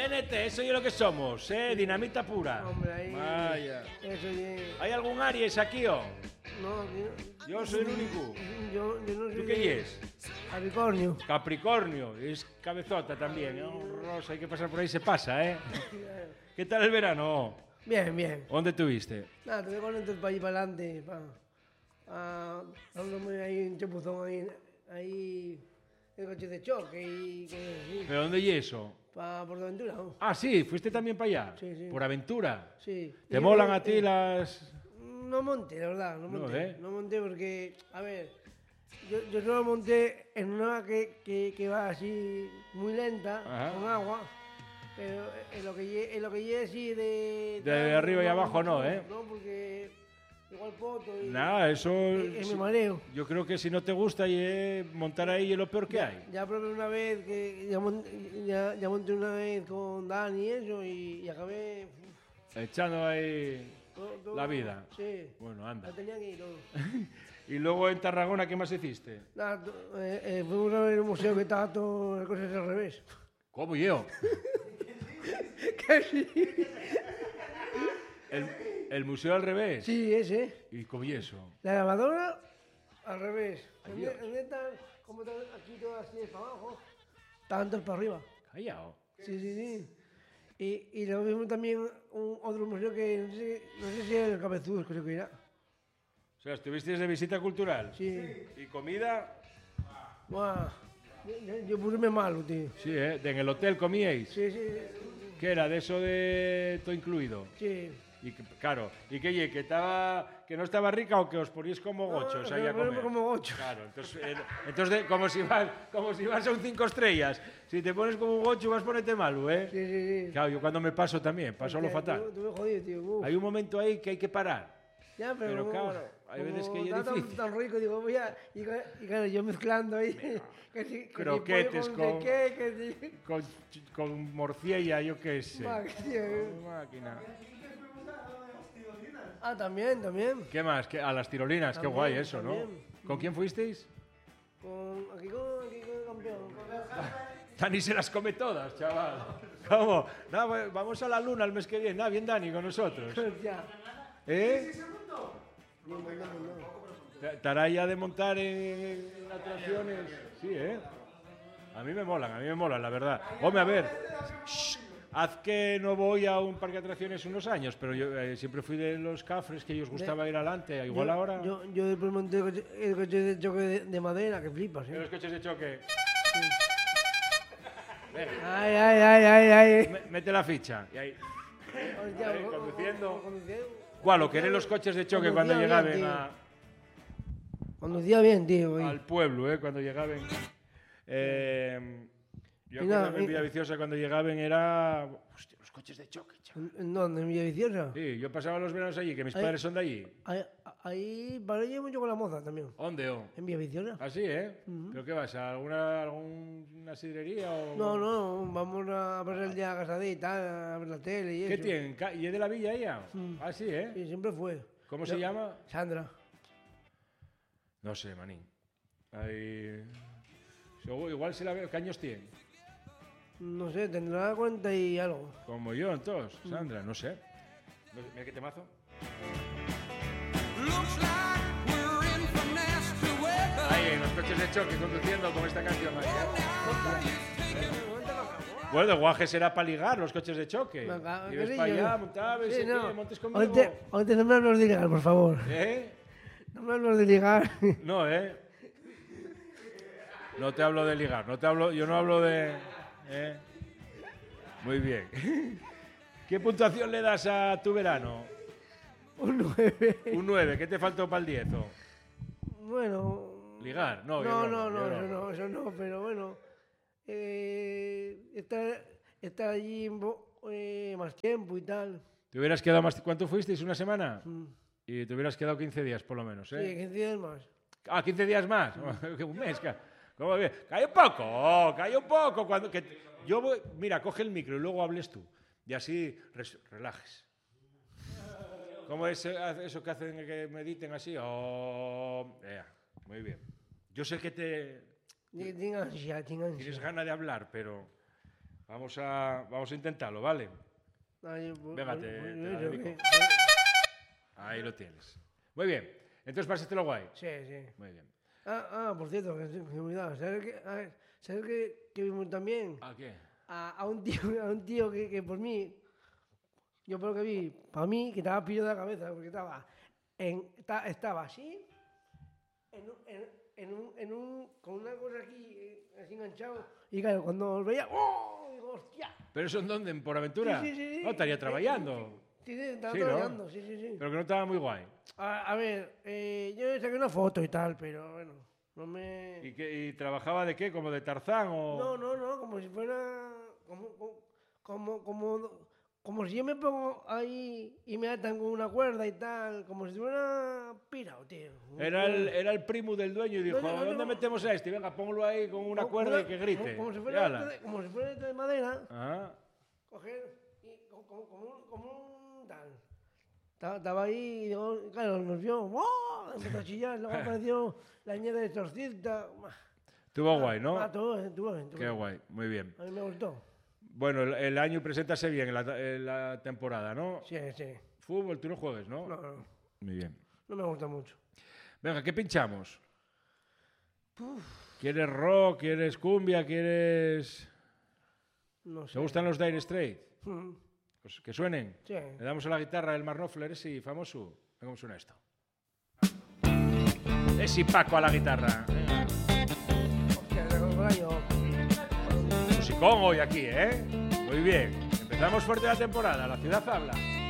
TNT, eso es lo que somos, dinamita pura. Hombre, ahí. Vaya. Eso es. ¿Hay algún Aries aquí, o? No, Yo soy el único. yo no soy. ¿Tú qué es? Capricornio. Capricornio, es cabezota también, ¿no? Rosa, hay que pasar por ahí, se pasa, ¿eh? ¿Qué tal el verano? Bien, bien. ¿Dónde estuviste? Nada, te voy con el país para adelante. Dándome ahí un chapuzón ahí el coche de choque y cosas así. ¿Pero dónde y eso? Para Portaventura, ¿no? Ah, sí, fuiste también para allá. Sí, sí. Por aventura. Sí. ¿Te molan a ti las...? No monté, la verdad, no monté. ¿eh? No monté porque, a ver, yo solo monté en una que va así muy lenta, Ajá. con agua, pero en lo que llegue así de... De arriba y abajo no, ¿eh? No, porque igual poto y... Nada, eso... y me mareo. Yo creo que si no te gusta montar ahí es lo peor que hay. Ya probé una vez, ya monté una vez con Dani y eso, y acabé... Echando ahí todo- la vida. Sí. Bueno, anda. La tenía que ir todo. Y luego en Tarragona, ¿qué más hiciste? Nada, fuimos a ver un museo que estaba todo las cosas al revés. ¿Cómo yo? ¿Qué sí? ¿El museo al revés? Sí, ese. ¿Y cómo y eso? La lavadora al revés. Adiós. En esta, como está aquí todo así para abajo, estaban todos para arriba. Callao. Sí, sí, sí. Y luego vimos también otro museo que no sé si era el Cabezudos, creo que era. O sea, ¿estuviste de visita cultural? Sí. ¿Y comida? Buah. Yo puse malo, tío. Sí, ¿eh? ¿En el hotel comíais? Sí, sí, ¿Qué era? ¿De eso de todo incluido? sí. Claro. ¿Y qué? ¿Que no estaba rica o que os poníais como gochos ahí a comer? Como gocho. Claro, entonces como si vas a un 5 estrellas. Si te pones como un gocho vas a ponerte malo, ¿eh? Sí, sí, sí. Claro, yo cuando me paso también, paso lo Hostia, fatal. Tuve jodido, tío. Uf. Hay un momento ahí que hay que parar. Ya, Pero claro, hay veces que está es difícil. tan rico, digo, voy a... Y claro, yo mezclando ahí... que Croquetes si pollo con- que si... Con morcilla, yo qué sé. Va, tío. Máquina. Ah, también. ¿Qué más? A las tirolinas, qué También, guay eso, ¿no? también. ¿Con quién fuisteis? Aquí con el campeón. Dani se las come todas, chaval. ¿Cómo? Nada, vamos a la luna el mes que viene. Nada, bien Dani con nosotros. Ya. ¿Eh? ¿Estará ya de montar en atracciones? Sí, ¿eh? A mí me molan, la verdad. Hombre, a ver. Shh, haz que no voy a un parque de atracciones unos años, pero yo siempre fui de los cafres que ellos gustaba ir adelante. Igual ahora... Yo después monté el coche de choque de madera, que flipas, De los coches de choque. Ay. Mete la ficha. Y ahí. Hostia, Ahí, conduciendo. conduciendo. ¿Cuál? ¿O querés los coches de choque cuando Conducía bien, llegaban tío. Conducía bien, tío. al pueblo, cuando llegaban? Yo Y acuerdo nada, que en Villaviciosa cuando llegaban era... Hostia, los coches de choque, chaval. ¿En dónde? ¿En Villaviciosa? Sí, yo pasaba los veranos allí, que mis Ahí- padres son de allí. Ahí paré mucho con la moza también. ¿Dónde, o? ¿En Villaviciosa? Así, ¿eh? ¿Pero qué vas? ¿A alguna sidrería o...? No, vamos a pasar el día a casadita, a ver la tele y ¿Qué eso. tienen? ¿Y es de la villa ella? Ah, sí, ¿eh? Sí, siempre fue. ¿Cómo se llama? Sandra. No sé, manín. Ahí... Igual se la veo. ¿Qué años tiene? No sé, tendrá 40 y algo. Como yo, entonces, Sandra, no sé. Mira qué temazo. Ahí, en los coches de choque, conduciendo con esta canción. Bueno, de guaje será para ligar los coches de choque. Venga, Y ves ¿qué para digo? allá, montabas, Sí, y no. qué, montes conmigo. Ahorita no me hables de ligar, por favor. ¿Eh? No me hables de ligar. No, ¿eh? No te hablo de ligar, yo no hablo de... ¿eh? Muy bien. ¿Qué puntuación le das a tu verano? Un 9. Un 9, ¿qué te faltó para el 10? Bueno. ¿Ligar? No, Eso no, pero bueno. Estar allí más tiempo y tal. ¿Te hubieras quedado más? ¿Cuánto fuisteis? ¿Una semana? Y te hubieras quedado 15 días por lo menos, ¿eh? Sí, 15 días más. Ah, 15 días más. Un mes. ¿Cómo bien? Calla un poco. Yo voy, mira, coge el micro y luego hables tú. Y así relajes. ¿Cómo es eso que hacen que mediten así? Muy bien. Yo sé que tienes ganas de hablar, pero Vamos a intentarlo, ¿vale? Ay, Venga, te la yo dedico. que- Ahí lo tienes. Muy bien. Entonces, pásatelo guay. Sí, sí. Muy bien. Por cierto, que se me olvidaba. ¿Sabes que vimos también? ¿A qué? A un tío que por mí, yo por lo que vi, para mí, que estaba pillo de la cabeza, porque estaba así, con una cosa aquí, así enganchado, y claro, cuando lo veía, ¡oh! Digo, ¡hostia! ¿Pero eso en dónde? ¿Por aventura? Sí, sí, sí. No, estaría trabajando. Sí, estaba Sí, ¿no? trabajando, sí. Pero que no estaba muy guay. A ver, yo saqué una foto y tal, pero bueno, no me... ¿Y trabajaba de qué? ¿Como de Tarzán o...? No, como si fuera... Como si yo me pongo ahí y me atan con una cuerda y tal, como si fuera pirado, tío. Era el primo del dueño y dijo, No, ¿dónde metemos a este? Venga, póngalo ahí con una cuerda y que grite. Como si Y fuera, ala. como si fuera de madera, Ah, coger y como un tal. Estaba ahí y digo, claro, nos vio, ¡oh! Empezó a chillar, luego apareció la niña de exorcista. estuvo guay, ¿no? Estuvo bien. Qué guay, muy bien. A mí me gustó. Bueno, el año preséntase bien en la temporada, ¿no? Sí. Fútbol, tú no juegues, ¿no? No Muy bien. me gusta mucho. Venga, ¿qué pinchamos? ¿Quieres rock? ¿Quieres cumbia? ¿Quieres...? No sé. ¿Te gustan los Dire Straits? Mm, Pues que suenen. Sí. Le damos a la guitarra el Mark Knopfler, ese famoso. Venga, ¿cómo suena esto? Ese Paco a la guitarra. Venga. Hostia, yo. Musicón hoy aquí, ¿eh? Muy bien. Empezamos fuerte la temporada. La ciudad habla.